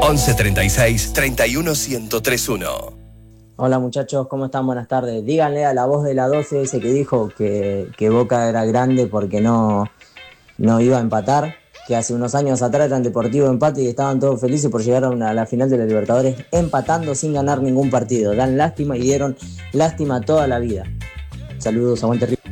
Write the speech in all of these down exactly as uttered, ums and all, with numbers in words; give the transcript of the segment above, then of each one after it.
once treinta y seis, treinta y uno, ciento tres uno. Hola muchachos, ¿cómo están? Buenas tardes. Díganle a la voz de la doce ese que dijo que, que Boca era grande porque no, no iba a empatar, que hace unos años atrás eran Deportivo Empate y estaban todos felices por llegar a, una, a la final de la Libertadores empatando sin ganar ningún partido. Dan lástima y dieron lástima toda la vida. Saludos, aguante River.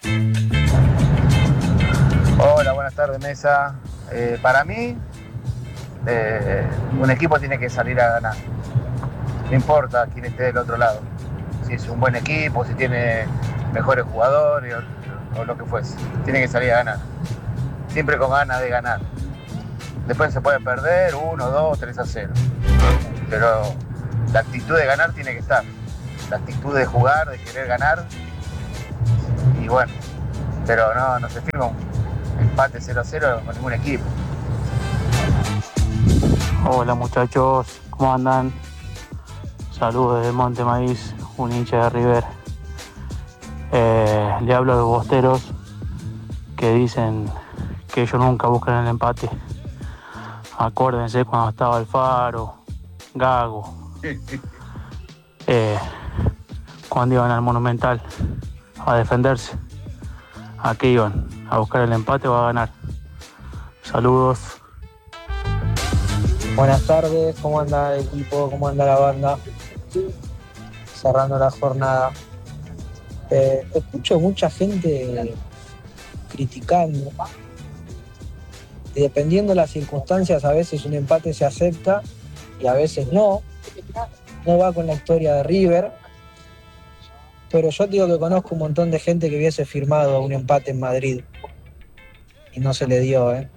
Hola, buenas tardes mesa. Eh, para mí, eh, un equipo tiene que salir a ganar. No importa quién esté del otro lado. Si es un buen equipo, si tiene mejores jugadores o, o lo que fuese. Tiene que salir a ganar. Siempre con ganas de ganar. Después se puede perder uno, dos, tres a cero. Pero la actitud de ganar tiene que estar. La actitud de jugar, de querer ganar. Y bueno, pero no, no se firma un empate cero a cero con ningún equipo. Hola muchachos, ¿cómo andan? Saludos desde Monte Maíz, un hincha de River. Eh, le hablo a los bosteros que dicen que ellos nunca buscan el empate. Acuérdense cuando estaba Alfaro, Gago, eh, cuando iban al Monumental a defenderse. ¿A qué iban? ¿A buscar el empate o a ganar? Saludos. Buenas tardes, ¿cómo anda el equipo? ¿Cómo anda la banda? Cerrando la jornada. Eh, escucho mucha gente criticando. Y dependiendo de las circunstancias, a veces un empate se acepta y a veces no. No va con la historia de River. Pero yo digo que conozco un montón de gente que hubiese firmado un empate en Madrid. Y no se le dio, ¿eh?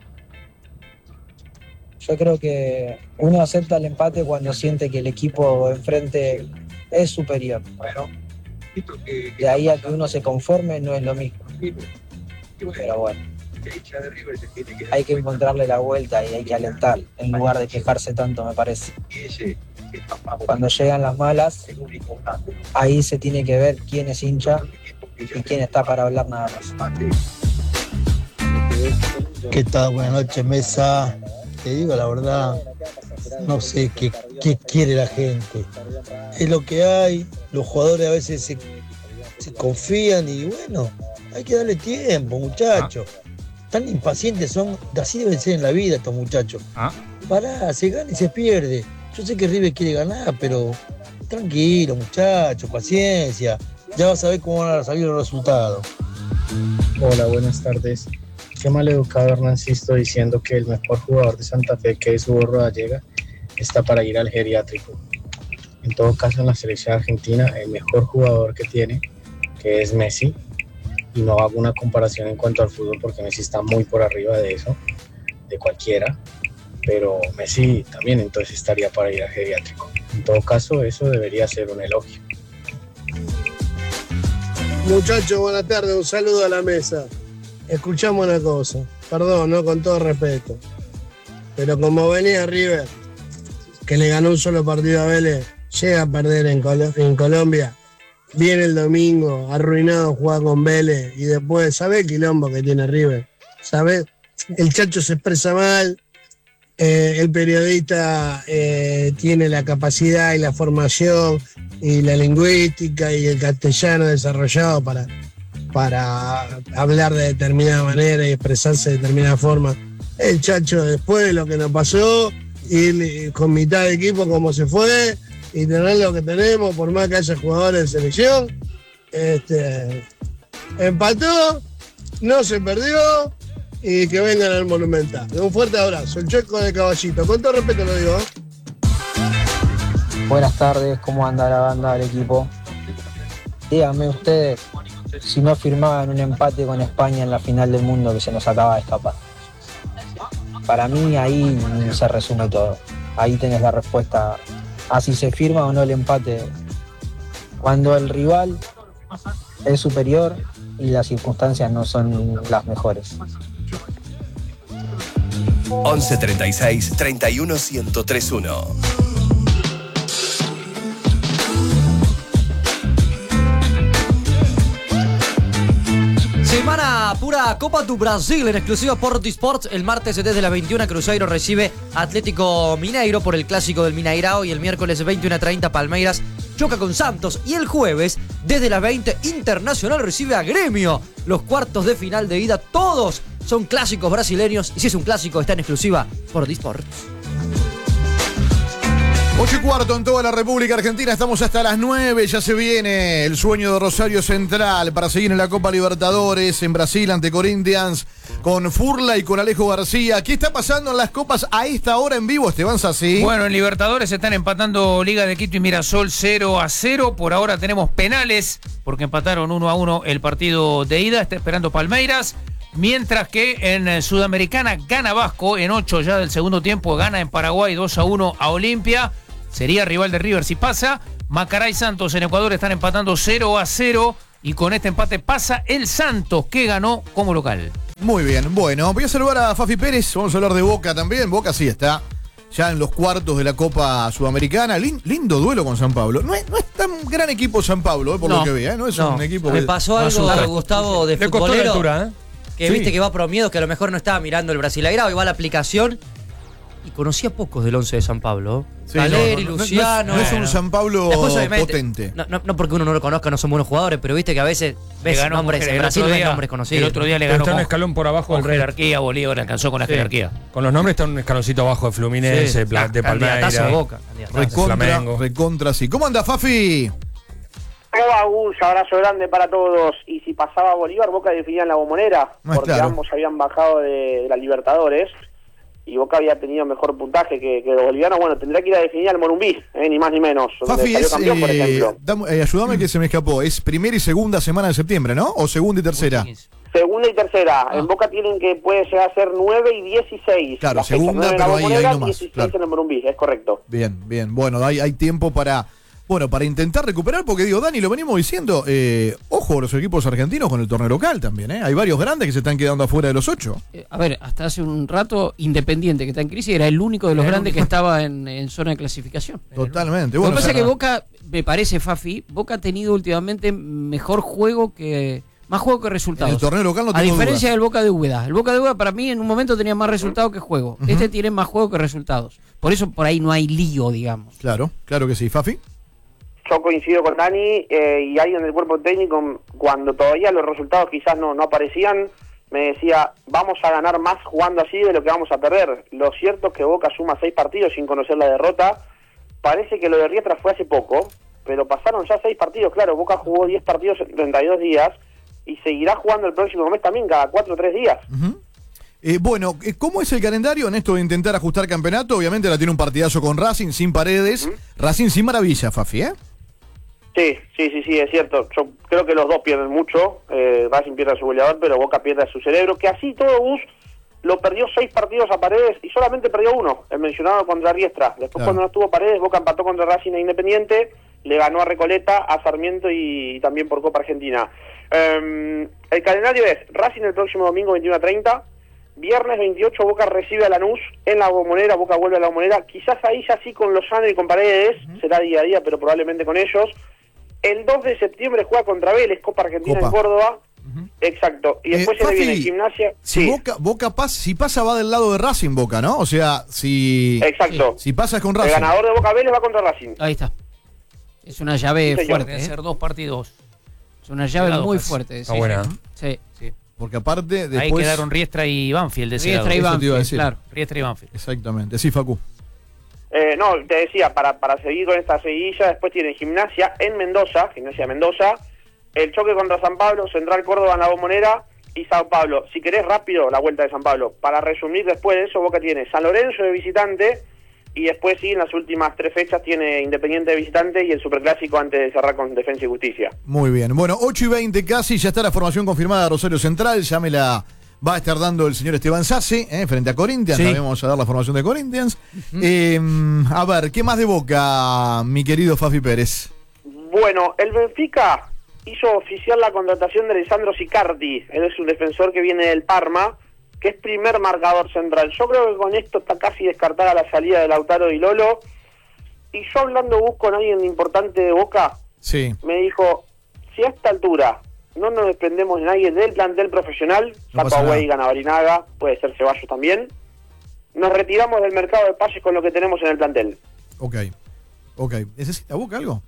Yo creo que uno acepta el empate cuando siente que el equipo enfrente es superior. De ahí a que uno se conforme no es lo mismo. Pero bueno, hay que encontrarle la vuelta y hay que alentar en lugar de quejarse tanto, me parece. Cuando llegan las malas, ahí se tiene que ver quién es hincha y quién está para hablar nada más. ¿Qué tal? Buenas noches, mesa. Te digo la verdad, no sé qué, qué quiere la gente. Es lo que hay, los jugadores a veces se, se confían y bueno, hay que darle tiempo, muchachos. Tan impacientes son, así deben ser en la vida estos muchachos. Pará, se gana y se pierde. Yo sé que River quiere ganar, pero tranquilo, muchachos, paciencia. Ya vas a ver cómo van a salir los resultados. Hola, buenas tardes. Qué mal educado Hernán Sisto diciendo que el mejor jugador de Santa Fe, que es Hugo Rodallega, está para ir al geriátrico. En todo caso, en la selección argentina, el mejor jugador que tiene, que es Messi, y no hago una comparación en cuanto al fútbol porque Messi está muy por arriba de eso, de cualquiera, pero Messi también entonces estaría para ir al geriátrico. En todo caso, eso debería ser un elogio. Muchachos, buenas tardes, un saludo a la mesa. Escuchamos una cosa, perdón, ¿no? Con todo respeto, pero como venía River, que le ganó un solo partido a Vélez, llega a perder en, Col- en Colombia, viene el domingo, arruinado, juega con Vélez, y después, ¿sabés el quilombo que tiene River? ¿Sabés? El Chacho se expresa mal, eh, el periodista eh, tiene la capacidad y la formación y la lingüística y el castellano desarrollado para... para hablar de determinada manera y expresarse de determinada forma. El Chacho, después de lo que nos pasó, ir con mitad de equipo como se fue y tener lo que tenemos, por más que haya jugadores de selección, este, empató, no se perdió y que vengan al Monumental. Un fuerte abrazo, el Checo de Caballito, con todo respeto lo digo. Buenas tardes, ¿cómo anda la banda del equipo? Díganme ustedes si no firmaban un empate con España en la final del mundo que se nos acaba de escapar. Para mí ahí se resume todo. Ahí tenés la respuesta a si se firma o no el empate. Cuando el rival es superior y las circunstancias no son las mejores. once treinta y seis, treinta y uno, ciento tres uno. Semana pura Copa do Brasil en exclusiva por Disports. El martes desde las veintiuna Cruzeiro recibe Atlético Mineiro por el clásico del Mineirao. Y el miércoles veintiuna treinta Palmeiras choca con Santos. Y el jueves desde las veinte Internacional recibe a Gremio. Los cuartos de final de ida, todos son clásicos brasileños. Y si es un clásico, está en exclusiva por Disports. ocho y cuarto en toda la República Argentina, estamos hasta las nueve, ya se viene el sueño de Rosario Central para seguir en la Copa Libertadores en Brasil ante Corinthians con Furla y con Alejo García. ¿Qué está pasando en las copas a esta hora en vivo, Esteban Sassi? Bueno, en Libertadores están empatando Liga de Quito y Mirasol cero a cero, por ahora tenemos penales porque empataron uno a uno el partido de ida, está esperando Palmeiras. Mientras que en Sudamericana gana Vasco en ocho ya del segundo tiempo, gana en Paraguay dos a uno a Olimpia. Sería rival de River si pasa. Macará y Santos en Ecuador están empatando cero a cero. Y con este empate pasa el Santos, que ganó como local. Muy bien, bueno, voy a saludar a Fafi Pérez. Vamos a hablar de Boca también. Boca sí está ya en los cuartos de la Copa Sudamericana. Lin, lindo duelo con San Pablo. No es, no es tan gran equipo San Pablo, eh, por no, lo que vi. Eh. No es no. un equipo Me que... pasó algo, a Gustavo, de Le futbolero. costó la altura, ¿eh? Que Sí. viste que va por miedo, que a lo mejor no estaba mirando el Brasileirao y va a la aplicación. Y conocía pocos del once de San Pablo. Sí, Caleri, no, no, no, Luciano. no es un San Pablo Después, obviamente, potente. No, no, no porque uno no lo conozca, no son buenos jugadores, pero viste que a veces ves ganó nombres el en Brasil, otro ves día- nombres conocidos. El otro día le Pero ganó está un con, escalón por abajo con del resto. jerarquía, Bolívar alcanzó con la Sí. jerarquía. Con los nombres está un escaloncito abajo de Fluminense, Sí, Pla- de candidatazo Palmeiras. de Boca, candidatazo. Recontra, Flamengo. recontra, sí. ¿Cómo anda, Fafi? ¿Cómo va, Gus? Abrazo grande para todos. Y si pasaba Bolívar, Boca definía en la Bombonera, Ah, porque claro. ambos habían bajado de, de la Libertadores y Boca había tenido mejor puntaje que, que los bolivianos. Bueno, tendrá que ir a definir al Morumbí, eh, ni más ni menos, donde Fafi, salió es, campeón, por eh, ejemplo. dam- eh, ayúdame que se me escapó. Es primera y segunda semana de septiembre, ¿no? ¿O segunda y tercera? Segunda y tercera. En Boca tienen que puede llegar a ser nueve y dieciséis. Claro, Las fechas, segunda, nueve en la pero ahí- ahí Bombonera, nomás, dieciséis claro. en el Morumbí, es correcto. Bien, bien. Bueno, hay, hay tiempo para... Bueno, para intentar recuperar, porque digo, Dani, lo venimos diciendo, eh, ojo los equipos argentinos con el torneo local también, ¿eh? Hay varios grandes que se están quedando afuera de los ocho. Eh, A ver, hasta hace un rato Independiente, que está en crisis, era el único de los Era el grandes que único. estaba en, en zona de clasificación. Totalmente. Lo Bueno, que pasa o es sea, que Boca, me parece, Fafi, Boca ha tenido últimamente mejor juego que... Más juego que resultados. en el torneo local no A tengo diferencia dudas. del Boca de Úbeda. El Boca de Úbeda para mí en un momento tenía más resultados que juego. Ujú. Este tiene más juego que resultados. Por eso por ahí no hay lío, digamos. Claro, claro que sí. Fafi. Yo coincido con Dani eh, y ahí en el cuerpo técnico, cuando todavía los resultados quizás no, no aparecían, me decía, vamos a ganar más jugando así de lo que vamos a perder. Lo cierto es que Boca suma seis partidos sin conocer la derrota. Parece que lo de Riestra fue hace poco, pero pasaron ya seis partidos. Claro, Boca jugó diez partidos en treinta y dos días y seguirá jugando el próximo mes también, cada cuatro o tres días. Ujú. Eh, bueno, eh, ¿cómo es el calendario en esto de intentar ajustar campeonato? Obviamente la tiene un partidazo con Racing, sin Paredes. Racing sin maravilla, Fafi, ¿eh? Sí, sí, sí, sí, es cierto. Yo creo que los dos pierden mucho. Eh, Racing pierde a su goleador, pero Boca pierde a su cerebro. Que así todo Bus lo perdió seis partidos a Paredes y solamente perdió uno, el mencionado contra Riestra. Después Claro. cuando no estuvo Paredes, Boca empató contra Racing e Independiente, le ganó a Recoleta, a Sarmiento y, y también por Copa Argentina. Eh, el calendario es Racing el próximo domingo veintiuno a treinta, viernes veintiocho Boca recibe a Lanús en la Bombonera, Boca vuelve a la Bombonera, quizás ahí ya sí con Lozano y con Paredes, será día a día, pero probablemente con ellos. El dos de septiembre juega contra Vélez, Copa Argentina Copa. en Córdoba. Exacto. Y después Eh, se le Fafi, viene Gimnasia. Si Sí, Boca, Boca pasa, si pasa va del lado de Racing Boca, ¿no? O sea, si exacto. si pasa es con El Racing. ganador de Boca Vélez va contra Racing. Ahí está. Es una llave Sí, señor. fuerte, Deben ¿eh? ser dos partidos. Es una llave Pegados muy casi. fuerte. Está sí, buena. sí. Sí. Porque aparte Ahí después... quedaron Riestra y Banfield de ese Riestra y lado. Eso te iba a Banfield, decir. claro. Riestra y Banfield. Exactamente. Sí, Facu. Eh, no, te decía, para, para seguir con esta seguilla, después tiene Gimnasia en Mendoza, Gimnasia Mendoza, el choque contra San Pablo, Central Córdoba en la Bombonera y Sao Paulo. Si querés rápido, la vuelta de San Pablo. Para resumir, después de eso, Boca tiene San Lorenzo de visitante y después sí, en las últimas tres fechas tiene Independiente de visitante y el Superclásico antes de cerrar con Defensa y Justicia. Muy bien. Bueno, ocho y veinte casi, ya está la formación confirmada de Rosario Central, ya me la va a estar dando el señor Esteban Sassi, ¿eh? Frente a Corinthians, Sí. también vamos a dar la formación de Corinthians. Eh, a ver, ¿qué más de Boca, mi querido Fafi Pérez? Bueno, el Benfica hizo oficial la contratación de Alessandro Sicardi. Él es un defensor que viene del Parma, que es primer marcador central. Yo creo que con esto está casi descartada la salida de Lautaro y Lolo. Y yo hablando busco con alguien importante de Boca, Sí. me dijo, si a esta altura no nos desprendemos de nadie del plantel profesional. No Saco pasa a nada. Weigan, a Barinaga, puede ser Ceballos también. Nos retiramos del mercado de pases con lo que tenemos en el plantel. Ok. Ok. ¿Necesita Boca algo?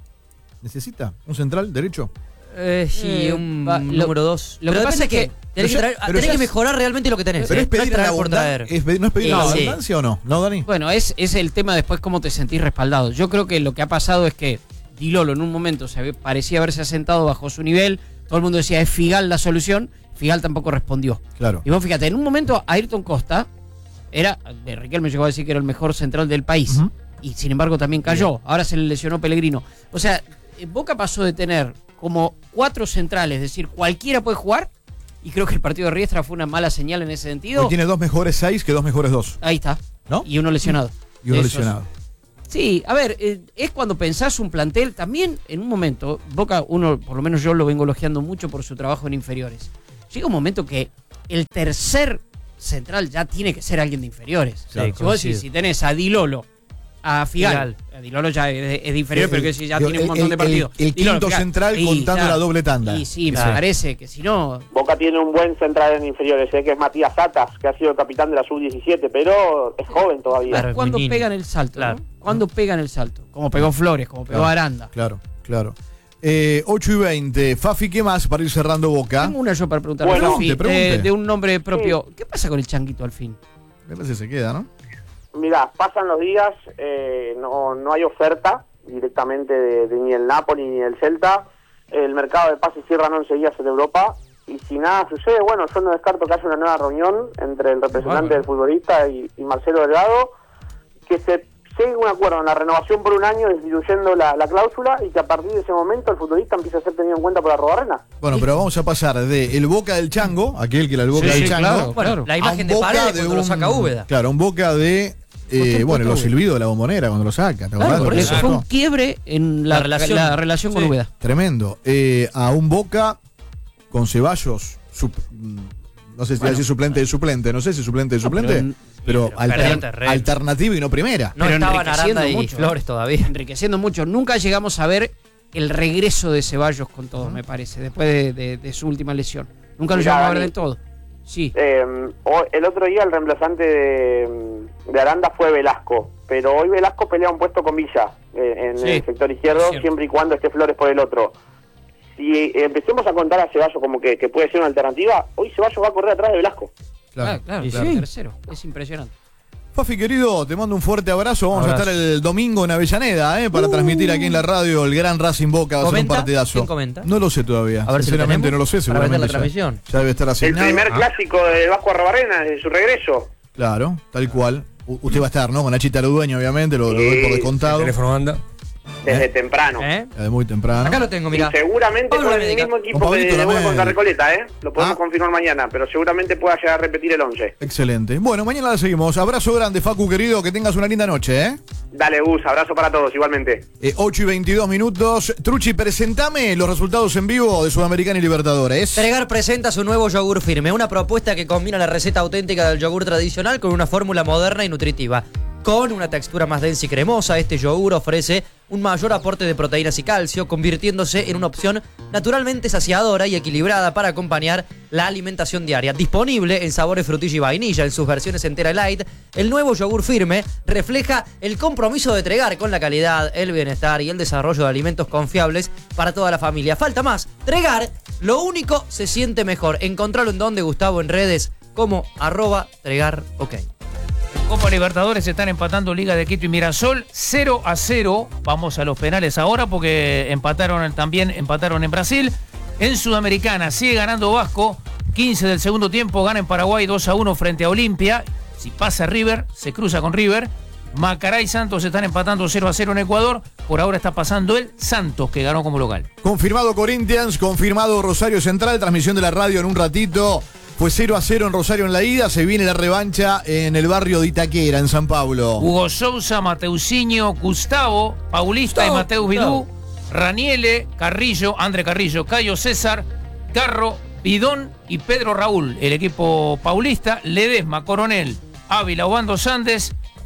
¿Necesita un central derecho? Eh, sí, Eh, un va, lo- número dos. lo Pero que pasa depende es que, que- tenés, que, pero ya- traer- pero tenés ya que es- mejorar realmente lo que tenés. Pero ¿eh? es pedir No a la traer por abundancia. traer. Es pedir- ¿No es pedir a la Sí. abundancia o no? ¿No, Dani? Bueno, es, es el tema después cómo te sentís respaldado. Yo creo que lo que ha pasado es que Di Lolo en un momento se había- parecía haberse asentado bajo su nivel. Todo el mundo decía, es Figal la solución. Figal tampoco respondió. Claro. Y vos fíjate, en un momento Ayrton Costa era, de Riquelme llegó a decir que era el mejor central del país. Ujú. Y sin embargo también cayó. Ahora se le lesionó Pellegrino. O sea, eh, Boca pasó de tener como cuatro centrales, es decir, cualquiera puede jugar. Y creo que el partido de Riestra fue una mala señal en ese sentido. Hoy tiene dos mejores seis que dos mejores dos. Ahí está. ¿No? Y uno lesionado. Y uno Esos. lesionado. Sí, a ver, eh, es cuando pensás un plantel, también en un momento, Boca, uno, por lo menos yo lo vengo elogiando mucho por su trabajo en inferiores. Llega un momento que el tercer central ya tiene que ser alguien de inferiores. Sí, si vos coincido. decís, si tenés a Di Lolo, a Figal, Figal. a Di Lolo ya es, es de inferior, El- pero que si ya el- tiene un montón el- de partidos. el- el Di Lolo, quinto Figal. central Y, contando claro, la doble tanda. Y sí, Claro. me parece que si no... Boca tiene un buen central en inferiores, ¿eh? Que es Matías Satas, que ha sido capitán de la sub diecisiete, pero es joven todavía. Claro. ¿Cuándo muy niño. pegan el salto? Claro. ¿no? ¿Cuándo pegan el salto? Como pegó Flores, como pegó Claro. Aranda. Claro, claro. Eh, ocho y veinte. Fafi, ¿qué más para ir cerrando Boca? Tengo una yo para preguntar. Bueno, Rafi, pregunte, pregunte. De, de un nombre propio. ¿Qué pasa con el Changuito al fin? Me parece que se queda, ¿no? Mirá, pasan los días, eh, no, no hay oferta directamente de, de ni el Napoli ni el Celta. El mercado de pases cierran once días en Europa. Y si nada sucede, bueno, yo no descarto que haya una nueva reunión entre el representante Bárbaro. del futbolista y, y Marcelo Delgado, que se llegue a un acuerdo en la renovación por un año, destituyendo la, la cláusula, y que a partir de ese momento el futbolista empiece a ser tenido en cuenta por la Robarrena. Bueno, pero vamos a pasar de el Boca del Chango, aquel que era el Boca Sí, del sí, Chango, claro. Bueno, la a imagen un de Boca Paredes cuando lo saca Úbeda. Claro, un Boca de eh, bueno, los silbidos de la bombonera cuando lo saca. ¿te Claro, acordás? por Porque eso lo fue un sacó. quiebre en la, La relación. la relación con Sí. Úbeda. Tremendo. Eh, a un Boca con Ceballos, sup- mm, no sé si Bueno. decir suplente de suplente, no sé si suplente de No, pero suplente, en- pero, pero alter- perdió terreno. alternativa y no primera. No Pero estaban enriqueciendo Aranda y mucho. Flores todavía. Enriqueciendo mucho. Nunca llegamos a ver el regreso de Ceballos con todo, me parece, después de, de- de su última lesión. Nunca lo Mirá, llegamos a ver Dani. del todo. Sí. Eh, hoy- el otro día el reemplazante de, de Aranda fue Velasco, pero hoy Velasco pelea un puesto con Villa eh, en Sí, el sector izquierdo, es cierto. siempre y cuando esté Flores por el otro. Si eh, empecemos a contar a Ceballos como que, que puede ser una alternativa, hoy Ceballos va a correr atrás de Velasco. Claro, claro, Y claro, sí. tercero. Es impresionante. Fafi, querido, te mando un fuerte abrazo. Vamos Abrazo. a estar el domingo en Avellaneda, ¿eh? Para transmitir aquí en la radio el gran Racing Boca. Va a ser un ¿Comenta? partidazo. ¿Quién comenta? No lo sé todavía. A ver si lo Sinceramente tenemos no lo sé, para seguramente. vender la ya- transmisión. Ya, debe estar El asignado. primer Ah, clásico de Vasco Arrobarrena de su regreso. Claro, tal cual. U- usted va a estar, ¿no? Con Nachita Ludueño, obviamente, lo, lo doy por Sí, descontado. El teléfono anda. Desde ¿Eh? temprano. ¿Eh? Ya de muy temprano. Acá lo tengo, Y mira. seguramente Pablo con el Lamérica. mismo Con equipo que Pablito debuta Lamérica. contra Recoleta, ¿eh? Lo podemos Ah. confirmar mañana, pero seguramente pueda llegar a repetir el once. Excelente. Bueno, mañana la seguimos. Abrazo grande, Facu, querido. Que tengas una linda noche, ¿eh? Dale, Gus, abrazo para todos, igualmente. Eh, ocho y veintidós minutos. Truchi, presentame los resultados en vivo de Sudamericana y Libertadores. Tregar presenta su nuevo yogur firme, una propuesta que combina la receta auténtica del yogur tradicional con una fórmula moderna y nutritiva. Con una textura más densa y cremosa, este yogur ofrece un mayor aporte de proteínas y calcio, convirtiéndose en una opción naturalmente saciadora y equilibrada para acompañar la alimentación diaria. Disponible en sabores frutilla y vainilla en sus versiones entera y light, el nuevo yogur firme refleja el compromiso de Tregar con la calidad, el bienestar y el desarrollo de alimentos confiables para toda la familia. Falta más. Tregar, lo único se siente mejor. Encontralo en donde, Gustavo, en redes como arroba Tregar, ok. Copa Libertadores están empatando Liga de Quito y Mirasol cero a cero. Vamos a los penales ahora porque empataron también empataron en Brasil. En Sudamericana sigue ganando Vasco, quince del segundo tiempo, gana en Paraguay dos a uno frente a Olimpia. Si pasa River, se cruza con River. Macará y Santos están empatando cero a cero en Ecuador. Por ahora está pasando el Santos, que ganó como local. Confirmado Corinthians, confirmado Rosario Central, transmisión de la radio en un ratito. Fue cero a cero en Rosario en la ida, se viene la revancha en el barrio de Itaquera, en San Pablo. Hugo Sousa, Mateusinho, Gustavo, Paulista Gustavo, y Mateus Gustavo. Vidú, Raniele, Carrillo, André Carrillo, Cayo César, Carro, Bidón y Pedro Raúl. El equipo paulista, Ledesma, Coronel, Ávila, Obando Sandes,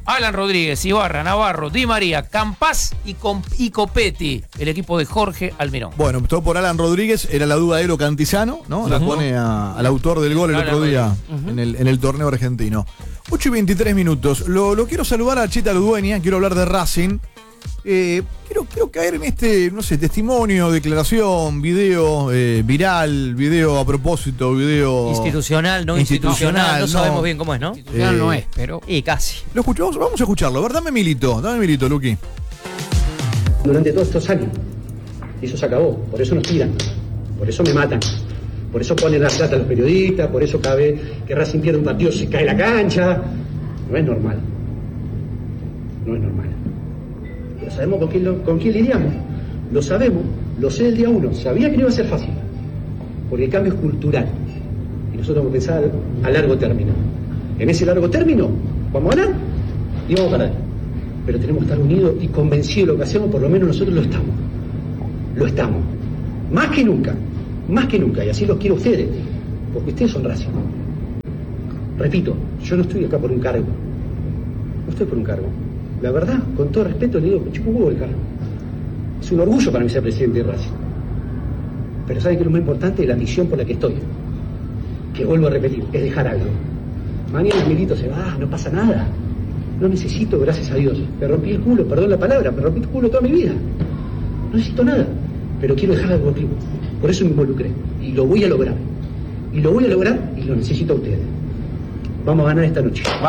Alan Rodríguez, Ibarra, Navarro, Di María, Campás y, Com y Copetti, el equipo de Jorge Almirón. Bueno, todo por Alan Rodríguez, era la duda de Elo Cantizano, ¿no? La Uh-huh. pone a- al autor del gol el Alan otro día Rodríguez. en, el, en el torneo argentino. ocho y veintitrés minutos. Lo, lo quiero saludar a Chita Ludueña, quiero hablar de Racing. Eh, quiero, quiero caer en este, no sé, testimonio, declaración, video eh, viral, video a propósito, video... Institucional, no institucional, no sabemos bien cómo es, ¿no? Institucional Eh, no es, pero. Y casi. Lo escuchamos, vamos a escucharlo. A ver, dame milito, dame milito, Luqui. Durante todos estos años. Y eso se acabó. Por eso nos tiran. Por eso me matan. Por eso ponen la plata a los periodistas. Por eso cada vez que Racing pierde un partido se cae la cancha. No es normal. No es normal. Pero sabemos con quién, lo- con quién lidiamos. Lo sabemos. Lo sé del día uno. Sabía que no iba a ser fácil. Porque el cambio es cultural. Y nosotros vamos a pensar a largo término. En ese largo término vamos a ganar y vamos a perder. Pero tenemos que estar unidos y convencidos de lo que hacemos, por lo menos nosotros lo estamos. Lo estamos. Más que nunca. Más que nunca. Y así los quiero a ustedes. Porque ustedes son Racing. Repito, yo no estoy acá por un cargo. No estoy por un cargo. La verdad, con todo respeto, le digo, me chupo un huevo el cargo. Es un orgullo para mí ser presidente de Racing. Pero ¿saben qué es lo más importante? La misión por la que estoy. Que vuelvo a repetir, es dejar algo. Mañana el milito se va, no pasa nada. No necesito, gracias a Dios. Me rompí el culo, perdón la palabra, me rompí el culo toda mi vida. No necesito nada, pero quiero dejar algo contigo. Por eso me involucré. Y lo voy a lograr. Y lo voy a lograr y lo necesito a ustedes. Vamos a ganar esta noche.